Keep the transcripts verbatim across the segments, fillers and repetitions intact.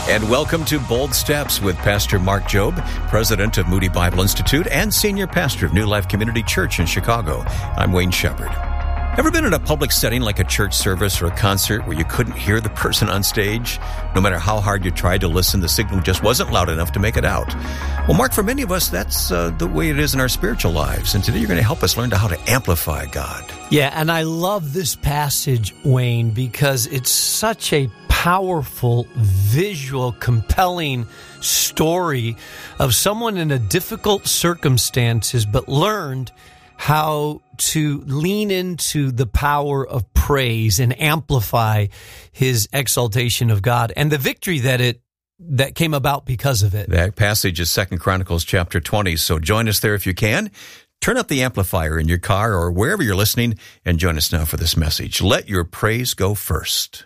And welcome to Bold Steps with Pastor Mark Jobe, president of Moody Bible Institute and senior pastor of New Life Community Church in Chicago. I'm Wayne Shepherd. Ever been in a public setting like a church service or a concert where you couldn't hear the person on stage? No matter how hard you tried to listen, the signal just wasn't loud enough to make it out. Well, Mark, for many of us, that's uh, the way it is in our spiritual lives. And today you're going to help us learn how to amplify God. Yeah, and I love this passage, Wayne, because it's such a powerful, visual, compelling story of someone in a difficult circumstances, but learned how to lean into the power of praise and amplify his exaltation of God and the victory that it that came about because of it. That passage is Second Chronicles chapter twenty, so join us there if you can. Turn up the amplifier in your car or wherever you're listening and join us now for this message. Let your praise go first.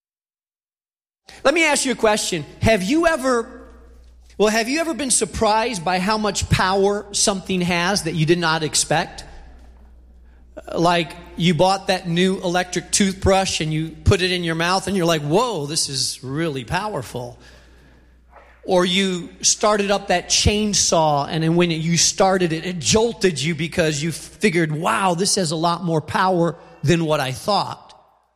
Let me ask you a question. Have you ever, well, have you ever been surprised by how much power something has that you did not expect? Like you bought that new electric toothbrush and you put it in your mouth and you're like, whoa, this is really powerful. Or you started up that chainsaw and then when you started it, it jolted you because you figured, wow, this has a lot more power than what I thought.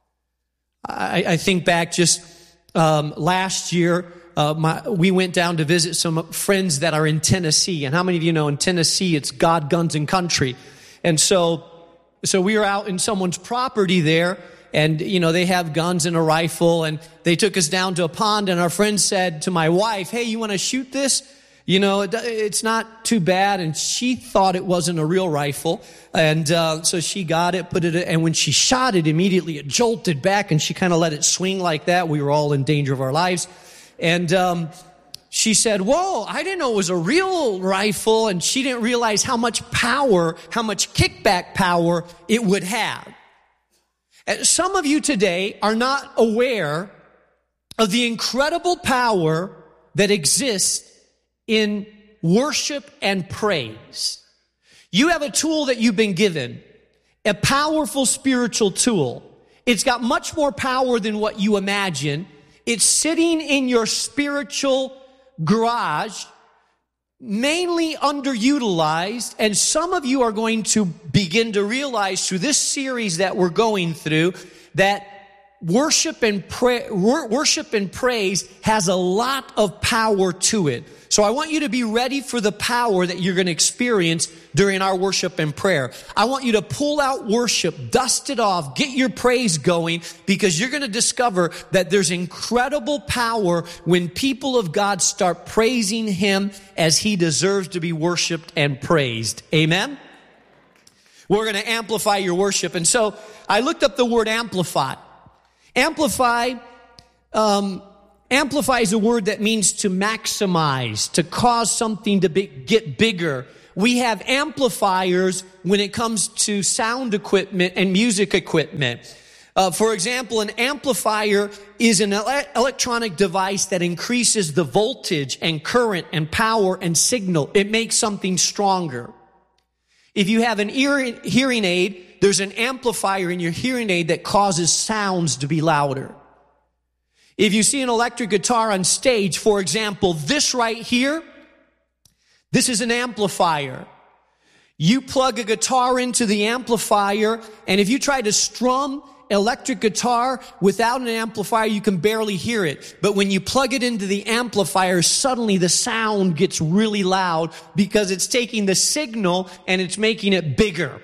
I, I think back just um, last year, uh, my, we went down to visit some friends that are in Tennessee. And how many of you know in Tennessee, it's God, guns, and country. And so, so we were out in someone's property there. And, you know, they have guns and a rifle, and they took us down to a pond, and our friend said to my wife, hey, you want to shoot this? You know, it, it's not too bad. And she thought it wasn't a real rifle. And uh, so she got it, put it, and when she shot it, immediately it jolted back, and she kind of let it swing like that. We were all in danger of our lives. And um, she said, whoa, I didn't know it was a real rifle. And she didn't realize how much power, how much kickback power it would have. And some of you today are not aware of the incredible power that exists in worship and praise. You have a tool that you've been given, a powerful spiritual tool. It's got much more power than what you imagine. It's sitting in your spiritual garage, mainly underutilized, and some of you are going to begin to realize through this series that we're going through that worship and pray, worship and praise has a lot of power to it. So I want you to be ready for the power that you're going to experience during our worship and prayer. I want you to pull out worship, dust it off, get your praise going, because you're going to discover that there's incredible power when people of God start praising Him as He deserves to be worshiped and praised. Amen? We're going to amplify your worship. And so I looked up the word amplify. Amplify, um, amplify is a word that means to maximize, to cause something to be, get bigger. We have amplifiers when it comes to sound equipment and music equipment. Uh, for example, an amplifier is an ele- electronic device that increases the voltage and current and power and signal. It makes something stronger. If you have an ear, hearing aid, there's an amplifier in your hearing aid that causes sounds to be louder. If you see an electric guitar on stage, for example, this right here, this is an amplifier. You plug a guitar into the amplifier, and if you try to strum electric guitar without an amplifier, you can barely hear it. But when you plug it into the amplifier, suddenly the sound gets really loud because it's taking the signal and it's making it bigger.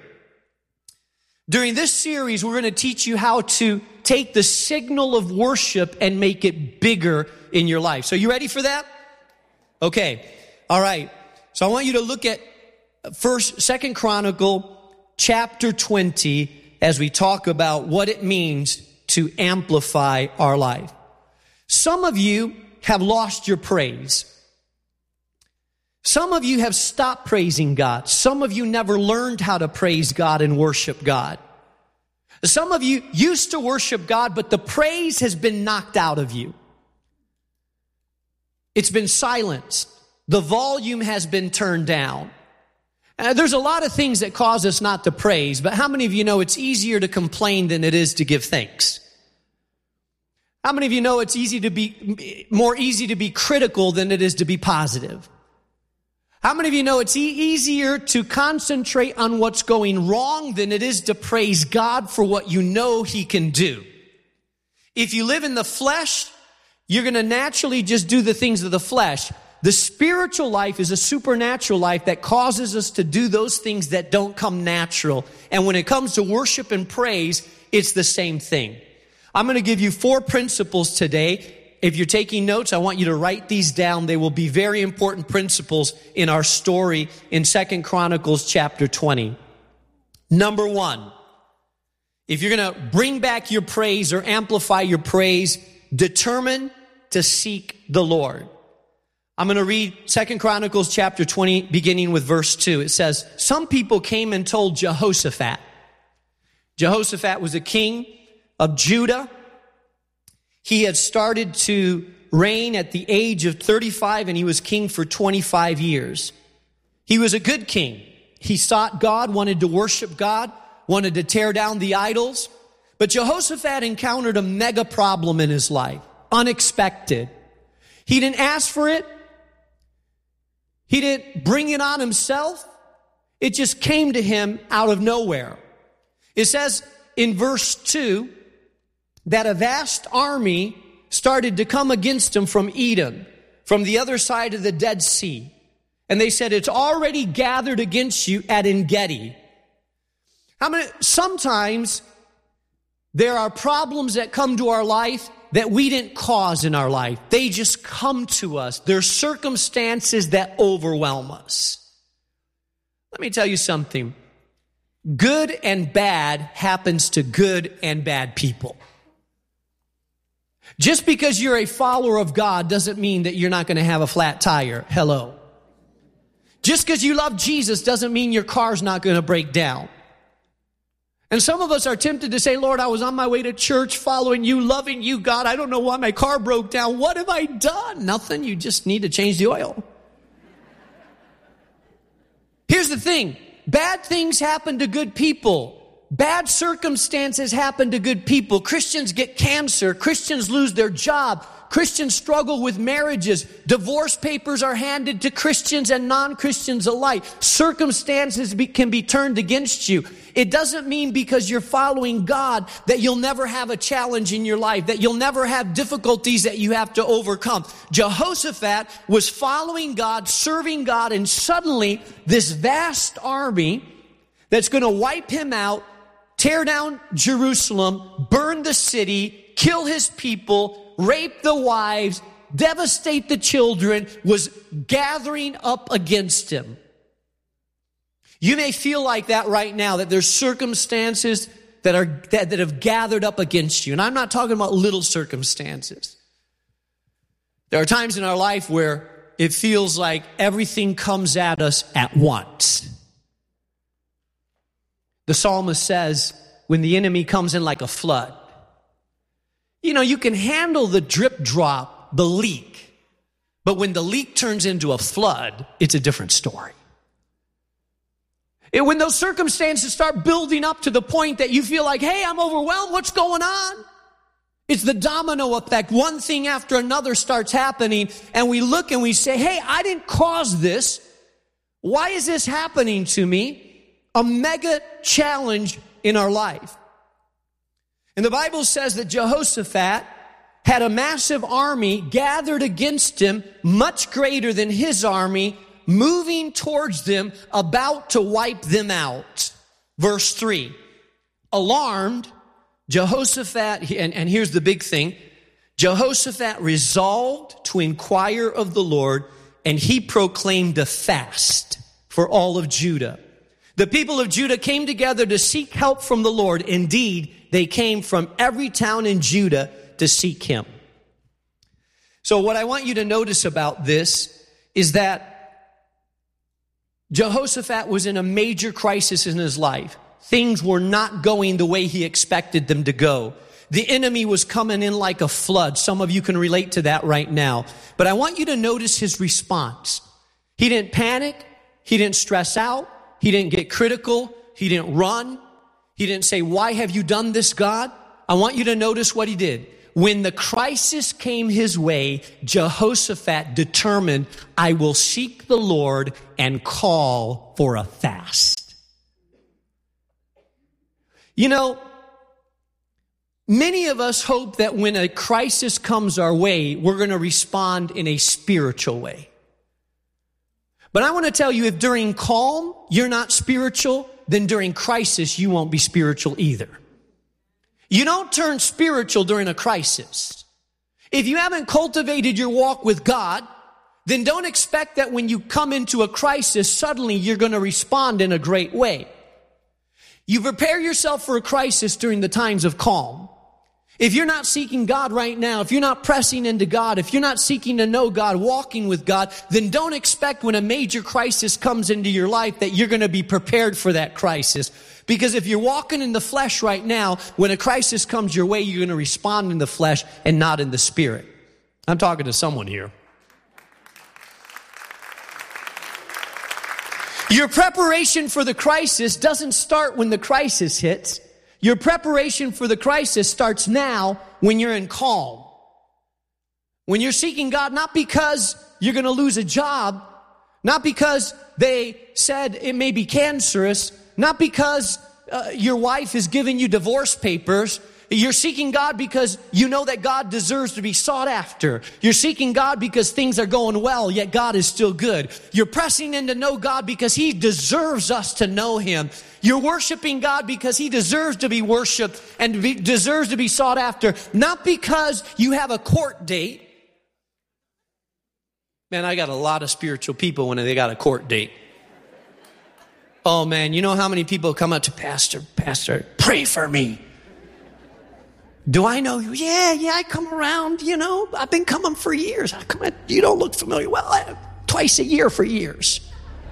During this series, we're going to teach you how to take the signal of worship and make it bigger in your life. So you ready for that? Okay. All right. So I want you to look at first, Second Chronicle chapter twenty as we talk about what it means to amplify our life. Some of you have lost your praise. Some of you have stopped praising God. Some of you never learned how to praise God and worship God. Some of you used to worship God, but the praise has been knocked out of you. It's been silenced. The volume has been turned down. Uh, there's a lot of things that cause us not to praise, but how many of you know it's easier to complain than it is to give thanks? How many of you know it's easy to be, more easy to be critical than it is to be positive? How many of you know it's e- easier to concentrate on what's going wrong than it is to praise God for what you know He can do? If you live in the flesh, you're going to naturally just do the things of the flesh. The spiritual life is a supernatural life that causes us to do those things that don't come natural. And when it comes to worship and praise, it's the same thing. I'm going to give you four principles today. If you're taking notes, I want you to write these down. They will be very important principles in our story in Second Chronicles chapter twenty. Number one, if you're going to bring back your praise or amplify your praise, determine to seek the Lord. I'm going to read Second Chronicles chapter twenty, beginning with verse two. It says, some people came and told Jehoshaphat. Jehoshaphat was a king of Judah. He had started to reign at the age of thirty-five, and he was king for twenty-five years. He was a good king. He sought God, wanted to worship God, wanted to tear down the idols. But Jehoshaphat encountered a mega problem in his life, unexpected. He didn't ask for it. He didn't bring it on himself. It just came to him out of nowhere. It says in verse two, that a vast army started to come against him from Edom, from the other side of the Dead Sea. And they said, it's already gathered against you at En-Gedi. How many, sometimes there are problems that come to our life that we didn't cause in our life. They just come to us. They're circumstances that overwhelm us. Let me tell you something. Good and bad happens to good and bad people. Just because you're a follower of God doesn't mean that you're not going to have a flat tire. Hello. Just because you love Jesus doesn't mean your car's not going to break down. And some of us are tempted to say, Lord, I was on my way to church following you, loving you, God. I don't know why my car broke down. What have I done? Nothing. You just need to change the oil. Here's the thing. Bad things happen to good people. Bad circumstances happen to good people. Christians get cancer. Christians lose their job. Christians struggle with marriages. Divorce papers are handed to Christians and non-Christians alike. Circumstances be, can be turned against you. It doesn't mean because you're following God that you'll never have a challenge in your life, that you'll never have difficulties that you have to overcome. Jehoshaphat was following God, serving God, and suddenly this vast army that's going to wipe him out, tear down Jerusalem, burn the city, kill his people, rape the wives, devastate the children, was gathering up against him. You may feel like that right now, that there's circumstances that are that, that have gathered up against you. And I'm not talking about little circumstances. There are times in our life where it feels like everything comes at us at once. The psalmist says, when the enemy comes in like a flood, you know, you can handle the drip drop, the leak. But when the leak turns into a flood, it's a different story. And when those circumstances start building up to the point that you feel like, hey, I'm overwhelmed, what's going on? It's the domino effect. One thing after another starts happening, and we look and we say, hey, I didn't cause this. Why is this happening to me? A mega challenge in our life. And the Bible says that Jehoshaphat had a massive army gathered against him, much greater than his army, moving towards them, about to wipe them out. Verse three. Alarmed, Jehoshaphat, and, and here's the big thing, Jehoshaphat resolved to inquire of the Lord, and he proclaimed a fast for all of Judah. The people of Judah came together to seek help from the Lord. Indeed, they came from every town in Judah to seek him. So what I want you to notice about this is that Jehoshaphat was in a major crisis in his life. Things were not going the way he expected them to go. The enemy was coming in like a flood. Some of you can relate to that right now. But I want you to notice his response. He didn't panic. He didn't stress out. He didn't get critical. He didn't run. He didn't say, why have you done this, God? I want you to notice what he did. when the crisis came his way, Jehoshaphat determined, I will seek the Lord and call for a fast. You know, many of us hope that when a crisis comes our way, we're going to respond in a spiritual way. But I want to tell you, if during calm you're not spiritual, then during crisis you won't be spiritual either. You don't turn spiritual during a crisis. If you haven't cultivated your walk with God, then don't expect that when you come into a crisis, suddenly you're going to respond in a great way. You prepare yourself for a crisis during the times of calm. If you're not seeking God right now, if you're not pressing into God, if you're not seeking to know God, walking with God, then don't expect when a major crisis comes into your life that you're going to be prepared for that crisis. Because if you're walking in the flesh right now, when a crisis comes your way, you're going to respond in the flesh and not in the spirit. I'm talking to someone here. Your preparation for the crisis doesn't start when the crisis hits. Your preparation for the crisis starts now when you're in calm. When you're seeking God, not because you're going to lose a job, not because they said it may be cancerous, not because uh, your wife is giving you divorce papers. You're seeking God because you know that God deserves to be sought after. You're seeking God because things are going well, yet God is still good. You're pressing in to know God because He deserves us to know Him. You're worshiping God because He deserves to be worshiped and be, deserves to be sought after, not because you have a court date. Man, I got a lot of spiritual people when they got a court date. Oh man, you know how many people come up to Pastor, Pastor, pray for me. Do I know you? Yeah, yeah, I come around, you know. I've been coming for years. I come at, you don't look familiar. Well, I, twice a year for years.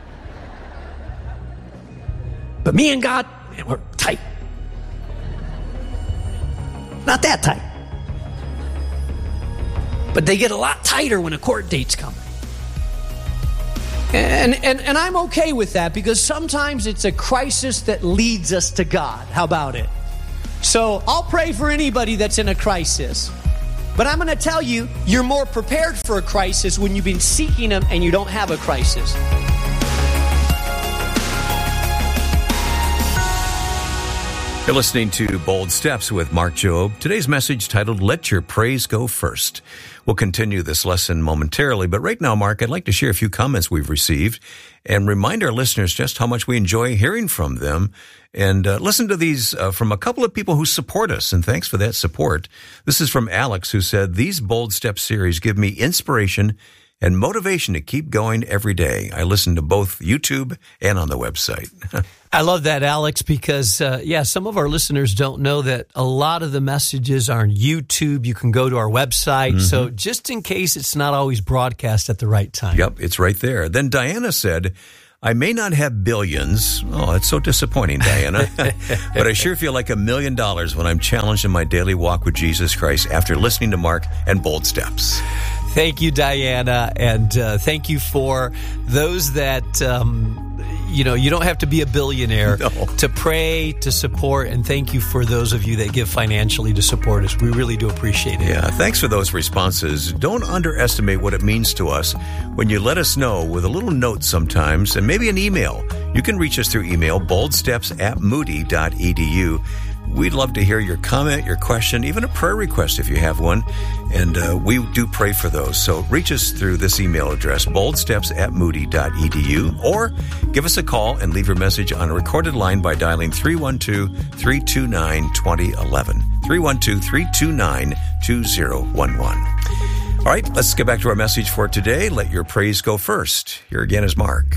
But me and God, man, we're tight. Not that tight. But they get a lot tighter when a court date's coming. And, and, and I'm okay with that because sometimes it's a crisis that leads us to God. How about it? So I'll pray for anybody that's in a crisis. But I'm going to tell you, you're more prepared for a crisis when you've been seeking Him and you don't have a crisis. You're listening to Bold Steps with Mark Jobe. Today's message titled, Let Your Praise Go First. We'll continue this lesson momentarily, but right now, Mark, I'd like to share a few comments we've received and remind our listeners just how much we enjoy hearing from them. And uh, listen to these uh, from a couple of people who support us, and thanks for that support. This is from Alex, who said, These Bold Steps series give me inspiration and motivation to keep going every day. I listen to both YouTube and on the website. I love that, Alex, because, uh, yeah, some of our listeners don't know that a lot of the messages are on YouTube. You can go to our website. Mm-hmm. So just in case it's not always broadcast at the right time. Yep, it's right there. Then Diana said, I may not have billions. Oh, it's so disappointing, Diana. But I sure feel like a million dollars when I'm challenged in my daily walk with Jesus Christ after listening to Mark and Bold Steps. Thank you, Diana, and uh, thank you for those that, um, you know, you don't have to be a billionaire no. to pray, to support, and thank you for those of you that give financially to support us. We really do appreciate it. Yeah, thanks for those responses. Don't underestimate what it means to us when you let us know with a little note sometimes, and maybe an email. You can reach us through email, boldsteps at moody dot edu. We'd love to hear your comment, your question, even a prayer request if you have one. And uh, we do pray for those. So reach us through this email address, boldsteps at moody dot edu, or give us a call and leave your message on a recorded line by dialing three one two, three two nine, two zero one one. three one two, three two nine, two zero one one. All right, let's get back to our message for today. Let your praise go first. Here again is Mark.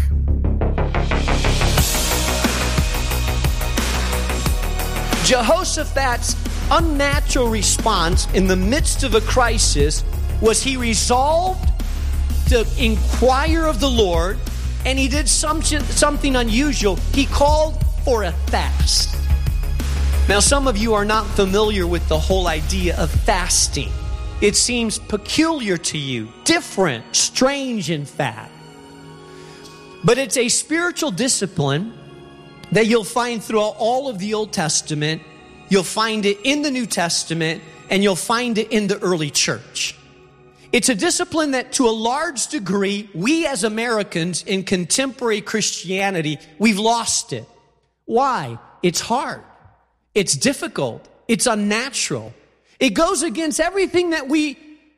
Jehoshaphat's unnatural response in the midst of a crisis was he resolved to inquire of the Lord, and he did something, something unusual. He called for a fast. Now, some of you are not familiar with the whole idea of fasting. It seems peculiar to you, different, strange, in fact. But it's a spiritual discipline that you'll find throughout all of the Old Testament. You'll find it in the New Testament, and you'll find it in the early church. It's a discipline that to a large degree, we as Americans in contemporary Christianity, we've lost it. Why? It's hard. It's difficult. It's unnatural. It goes against everything that we,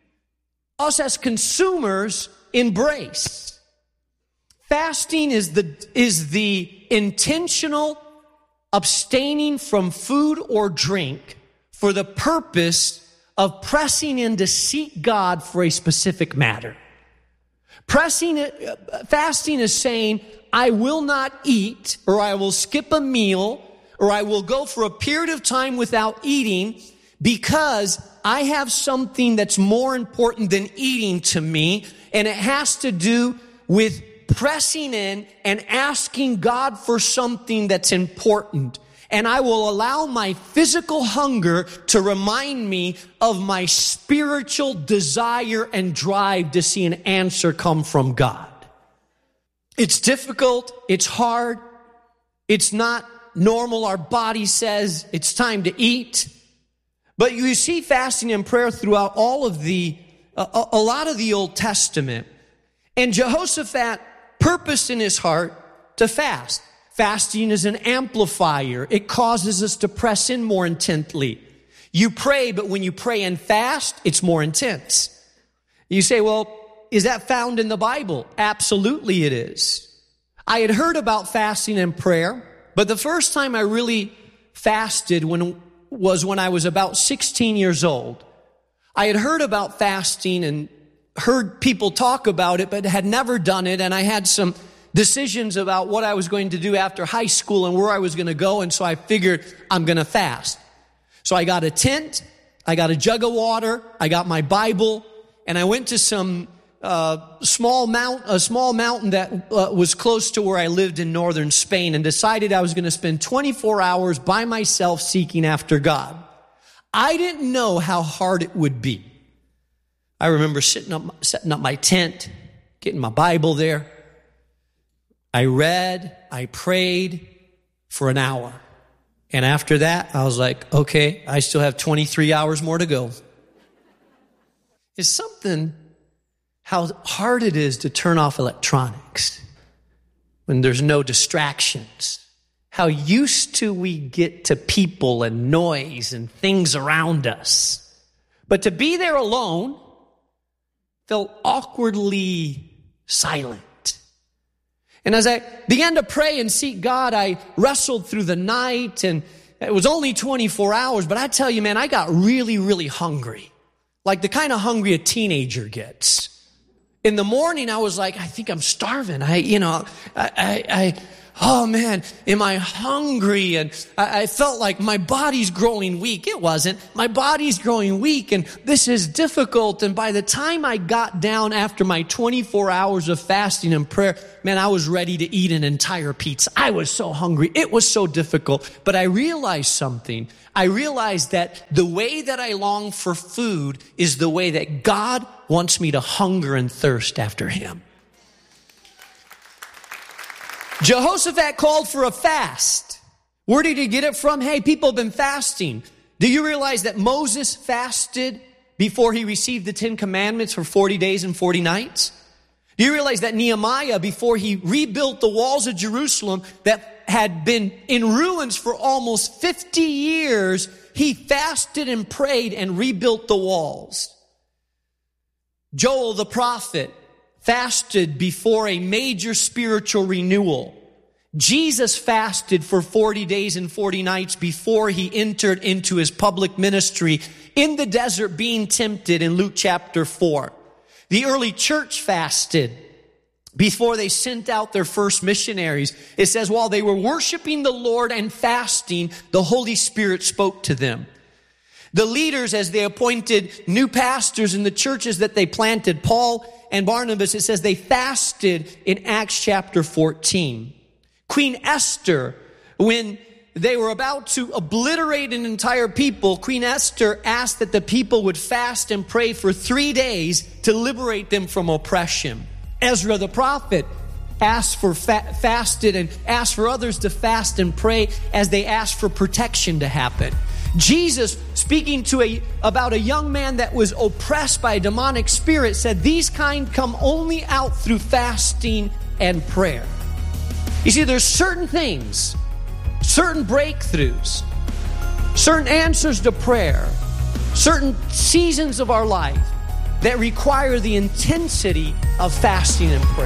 us as consumers, embrace. Fasting is the, is the intentional abstaining from food or drink for the purpose of pressing in to seek God for a specific matter. Pressing, fasting is saying, I will not eat, or I will skip a meal, or I will go for a period of time without eating because I have something that's more important than eating to me, and it has to do with pressing in and asking God for something that's important. And I will allow my physical hunger to remind me of my spiritual desire and drive to see an answer come from God. It's difficult. It's hard. It's not normal. Our body says it's time to eat. But you see fasting and prayer throughout all of the, uh, a lot of the Old Testament. And Jehoshaphat purposed in his heart to fast. Fasting is an amplifier. It causes us to press in more intently. You pray, but when you pray and fast, it's more intense. You say, well, is that found in the Bible? Absolutely it is. I had heard about fasting and prayer, but the first time I really fasted when, was when I was about sixteen years old. I had heard about fasting and heard people talk about it, but had never done it, and I had some decisions about what I was going to do after high school and where I was going to go, and so I figured I'm going to fast. So I got a tent, I got a jug of water, I got my Bible, and I went to some uh, small mount, a small mountain that uh, was close to where I lived in northern Spain, and decided I was going to spend twenty-four hours by myself seeking after God. I didn't know how hard it would be. I remember sitting up, setting up my tent, getting my Bible there. I read, I prayed for an hour. And after that, I was like, okay, I still have twenty-three hours more to go. It's something how hard it is to turn off electronics when there's no distractions. How used to we get to people and noise and things around us. But to be there alone felt awkwardly silent. And as I began to pray and seek God, I wrestled through the night, and it was only twenty-four hours, but I tell you, man, I got really, really hungry. Like the kind of hungry a teenager gets. In the morning, I was like, I think I'm starving. I, you know, I, I, I oh man, am I hungry? And I, I felt like my body's growing weak. It wasn't. My body's growing weak, and this is difficult. And by the time I got down after my twenty-four hours of fasting and prayer, man, I was ready to eat an entire pizza. I was so hungry. It was so difficult. But I realized something. I realized that the way that I long for food is the way that God wants me to hunger and thirst after Him. Jehoshaphat called for a fast. Where did he get it from? Hey, people have been fasting. Do you realize that Moses fasted before he received the Ten Commandments for forty days and forty nights? Do you realize that Nehemiah, before he rebuilt the walls of Jerusalem that had been in ruins for almost fifty years, he fasted and prayed and rebuilt the walls? Joel the prophet fasted before a major spiritual renewal. Jesus fasted for forty days and forty nights before he entered into his public ministry in the desert being tempted in Luke chapter four. The early church fasted before they sent out their first missionaries. It says, while they were worshiping the Lord and fasting, the Holy Spirit spoke to them. The leaders, as they appointed new pastors in the churches that they planted, Paul and Barnabas, it says they fasted in Acts chapter fourteen. Queen Esther, when they were about to obliterate an entire people, Queen Esther asked that the people would fast and pray for three days to liberate them from oppression. Ezra the prophet asked for fa- fasted and asked for others to fast and pray as they asked for protection to happen. Jesus, speaking to a about a young man that was oppressed by a demonic spirit, said these kind come only out through fasting and prayer. You see, there's certain things, certain breakthroughs, certain answers to prayer, certain seasons of our life that require the intensity of fasting and prayer.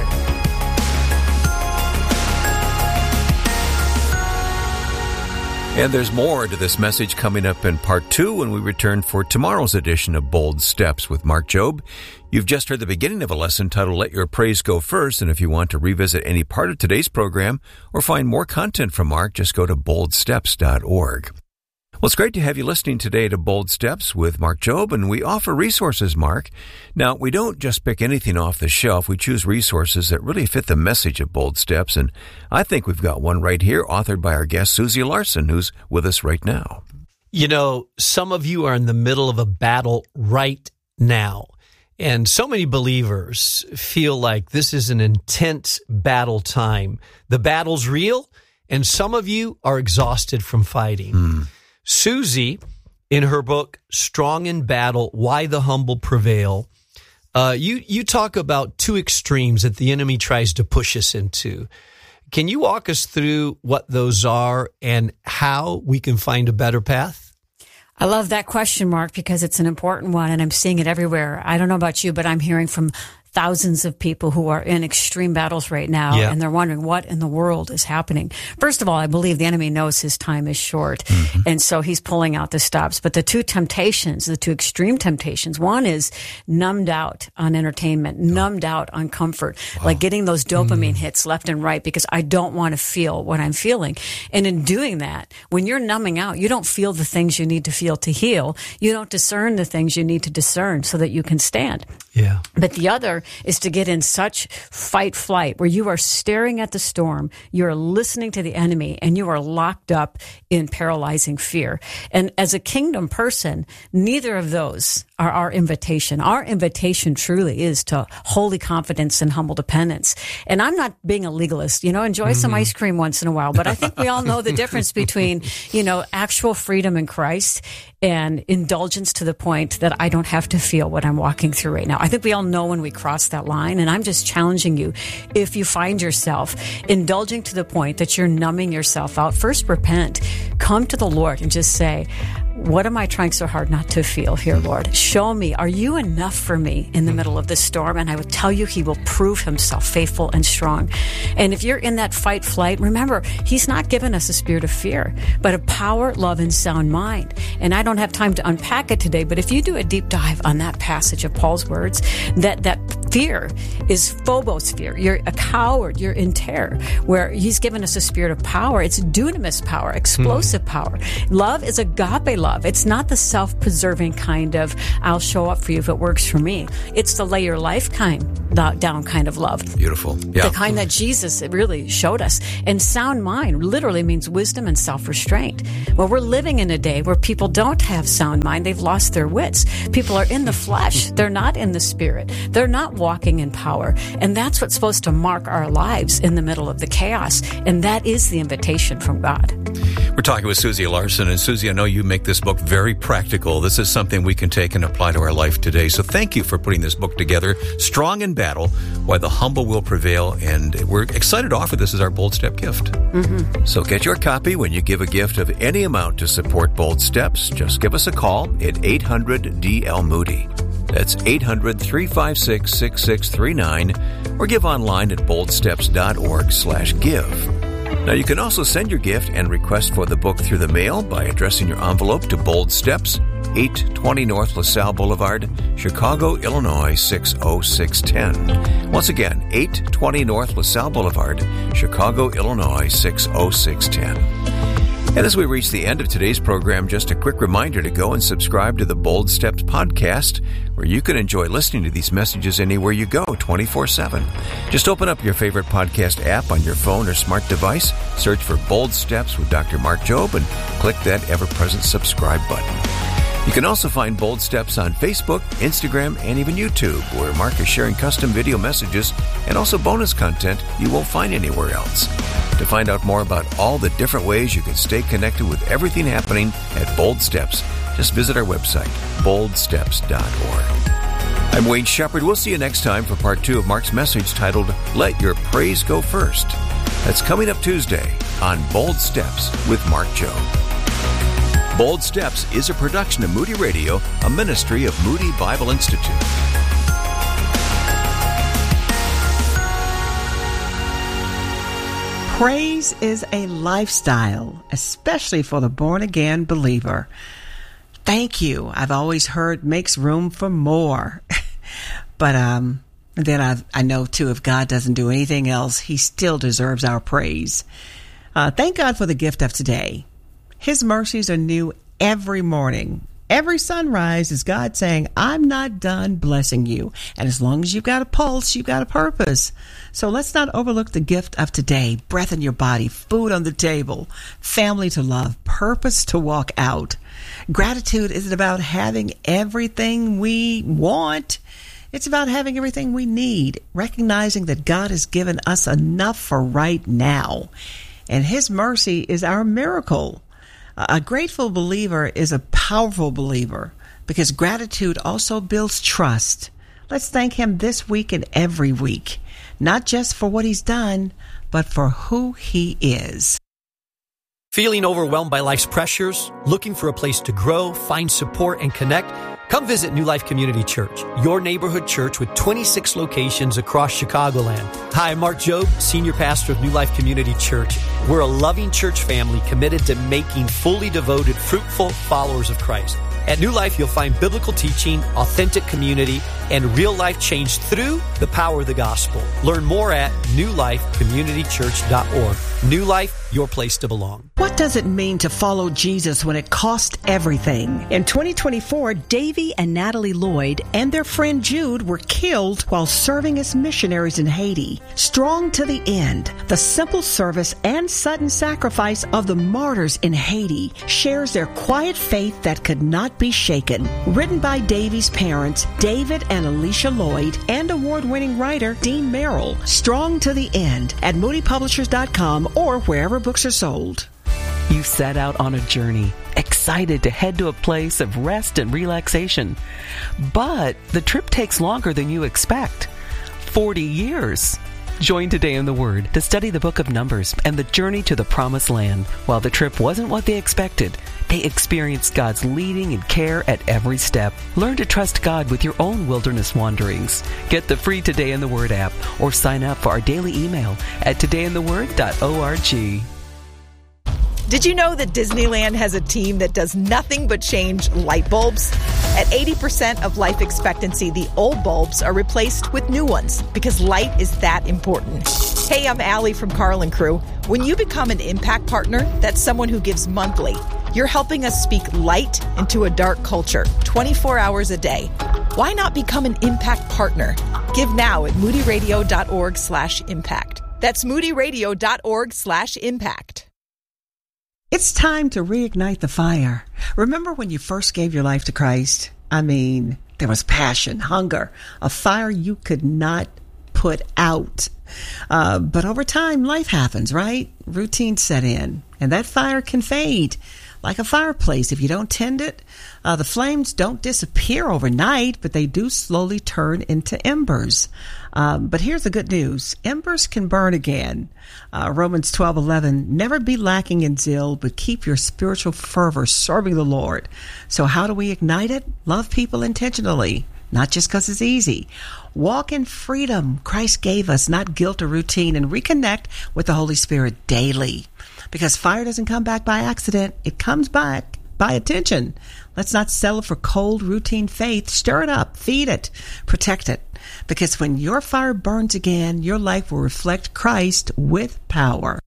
And there's more to this message coming up in part two when we return for tomorrow's edition of Bold Steps with Mark Jobe. You've just heard the beginning of a lesson titled Let Your Praise Go First, and if you want to revisit any part of today's program or find more content from Mark, just go to bold steps dot org. Well, it's great to have you listening today to Bold Steps with Mark Jobe, and we offer resources, Mark. Now, we don't just pick anything off the shelf. We choose resources that really fit the message of Bold Steps, and I think we've got one right here, authored by our guest, Susie Larson, who's with us right now. You know, some of you are in the middle of a battle right now, and so many believers feel like this is an intense battle time. The battle's real, and some of you are exhausted from fighting. Mm. Susie, in her book, Strong in Battle, Why the Humble Prevail, uh, you, you talk about two extremes that the enemy tries to push us into. Can you walk us through what those are and how we can find a better path? I love that question, Mark, because it's an important one, and I'm seeing it everywhere. I don't know about you, but I'm hearing from thousands of people who are in extreme battles right now, yeah. and they're wondering what in the world is happening. First of all, I believe the enemy knows his time is short, mm-hmm. and so he's pulling out the stops. But the two temptations, the two extreme temptations, one is numbed out on entertainment, oh. numbed out on comfort, wow. like getting those dopamine mm. hits left and right because I don't want to feel what I'm feeling. And in doing that, when you're numbing out, you don't feel the things you need to feel to heal. You don't discern the things you need to discern so that you can stand. Yeah. But the other is to get in such fight flight where you are staring at the storm, you're listening to the enemy, and you are locked up in paralyzing fear. And as a kingdom person, neither of those are our invitation. Our invitation truly is to holy confidence and humble dependence. And I'm not being a legalist, you know, enjoy mm-hmm. some ice cream once in a while, but I think we all know the difference between, you know, actual freedom in Christ and indulgence to the point that I don't have to feel what I'm walking through right now. I think we all know when we cross that line, and I'm just challenging you. If you find yourself indulging to the point that you're numbing yourself out, first repent. Come to the Lord and just say, what am I trying so hard not to feel here, Lord? Show me, are you enough for me in the middle of this storm? And I would tell you, he will prove himself faithful and strong. And if you're in that fight flight, remember, he's not given us a spirit of fear, but of power, love, and sound mind. And I don't have time to unpack it today, but if you do a deep dive on that passage of Paul's words, that, that fear is phobos fear. You're a coward. You're in terror, where he's given us a spirit of power. It's dunamis power, explosive mm. power. Love is agape love. It's not the self-preserving kind of, I'll show up for you if it works for me. It's the lay your life kind, down kind of love. Beautiful. Yeah. The kind that Jesus really showed us. And sound mind literally means wisdom and self-restraint. Well, we're living in a day where people don't have sound mind. They've lost their wits. People are in the flesh. They're not in the spirit. They're not walking in power. And that's what's supposed to mark our lives in the middle of the chaos. And that is the invitation from God. We're talking with Susie Larson. And Susie, I know you make this book very practical. This is something we can take and apply to our life today. So thank you for putting this book together, Strong in Battle, Why the Humble Will Prevail. And we're excited to offer this as our Bold Step gift. Mm-hmm. So get your copy when you give a gift of any amount to support Bold Steps. Just give us a call at eight hundred D L Moody. That's eight hundred, three five six, six six three nine, or give online at boldsteps.org slash give. Now, you can also send your gift and request for the book through the mail by addressing your envelope to Bold Steps, eight twenty North LaSalle Boulevard, Chicago, Illinois, six oh six one oh. Once again, eight twenty North LaSalle Boulevard, Chicago, Illinois, six oh six one oh. And as we reach the end of today's program, just a quick reminder to go and subscribe to the Bold Steps podcast, where you can enjoy listening to these messages anywhere you go, twenty-four seven. Just open up your favorite podcast app on your phone or smart device, search for Bold Steps with Doctor Mark Jobe, and click that ever-present subscribe button. You can also find Bold Steps on Facebook, Instagram, and even YouTube, where Mark is sharing custom video messages and also bonus content you won't find anywhere else. To find out more about all the different ways you can stay connected with everything happening at Bold Steps, just visit our website, bold steps dot org. I'm Wayne Shepherd. We'll see you next time for part two of Mark's message titled, Let Your Praise Go First. That's coming up Tuesday on Bold Steps with Mark Jobe. Bold Steps is a production of Moody Radio, a ministry of Moody Bible Institute. Praise is a lifestyle, especially for the born-again believer. Thank you. I've always heard makes room for more. But um, then I've, I know, too, if God doesn't do anything else, he still deserves our praise. Uh, thank God for the gift of today. His mercies are new every morning. Every sunrise is God saying, I'm not done blessing you. And as long as you've got a pulse, you've got a purpose. So let's not overlook the gift of today. Breath in your body, food on the table, family to love, purpose to walk out. Gratitude isn't about having everything we want. It's about having everything we need, recognizing that God has given us enough for right now. And his mercy is our miracle. A grateful believer is a powerful believer because gratitude also builds trust. Let's thank him this week and every week, not just for what he's done, but for who he is. Feeling overwhelmed by life's pressures? Looking for a place to grow, find support, and connect? Come visit New Life Community Church, your neighborhood church with twenty-six locations across Chicagoland. Hi, I'm Mark Jobe, Senior Pastor of New Life Community Church. We're a loving church family committed to making fully devoted, fruitful followers of Christ. At New Life, you'll find biblical teaching, authentic community, and real life change through the power of the gospel. Learn more at new life community church dot org. New Life, your place to belong. What does it mean to follow Jesus when it costs everything? In twenty twenty-four, Davy and Natalie Lloyd and their friend Jude were killed while serving as missionaries in Haiti. Strong to the end, the simple service and sudden sacrifice of the martyrs in Haiti shares their quiet faith that could not be shaken. Written by Davy's parents, David and Alicia Lloyd, and award-winning writer Dean Merrill. Strong to the end at moody publishers dot com or wherever books are sold. You set out on a journey, excited to head to a place of rest and relaxation. But the trip takes longer than you expect. forty years. Join Today in the Word to study the book of Numbers and the journey to the Promised Land. While the trip wasn't what they expected, they experienced God's leading and care at every step. Learn to trust God with your own wilderness wanderings. Get the free Today in the Word app or sign up for our daily email at today in the word dot org. Did you know that Disneyland has a team that does nothing but change light bulbs? At eighty percent of life expectancy, the old bulbs are replaced with new ones because light is that important. Hey, I'm Allie from Carl and Crew. When you become an Impact Partner, that's someone who gives monthly. You're helping us speak light into a dark culture, twenty-four hours a day. Why not become an Impact Partner? Give now at moody radio dot org slash impact. That's moody radio dot org slash impact. It's time to reignite the fire. Remember when you first gave your life to Christ? I mean, there was passion, hunger, a fire you could not put out. Uh, but over time, life happens, right? Routine set in, and that fire can fade. Like a fireplace, if you don't tend it, uh, the flames don't disappear overnight, but they do slowly turn into embers. Um, but here's the good news. Embers can burn again. Uh, Romans twelve eleven, never be lacking in zeal, but keep your spiritual fervor serving the Lord. So how do we ignite it? Love people intentionally, not just because it's easy. Walk in freedom Christ gave us, not guilt or routine, and reconnect with the Holy Spirit daily. Because fire doesn't come back by accident. It comes back by attention. Let's not settle for cold, routine faith. Stir it up, feed it, protect it. Because when your fire burns again, your life will reflect Christ with power.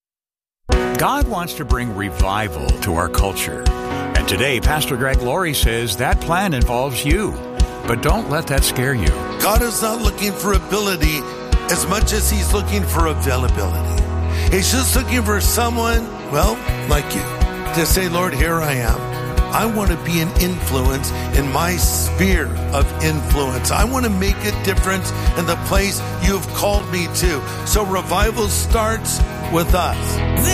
God wants to bring revival to our culture. And today, Pastor Greg Laurie says that plan involves you. But don't let that scare you. God is not looking for ability as much as he's looking for availability. He's just looking for someone, well, like you, to say, Lord, here I am. I want to be an influence in my sphere of influence. I want to make a difference in the place you've called me to. So revival starts with us.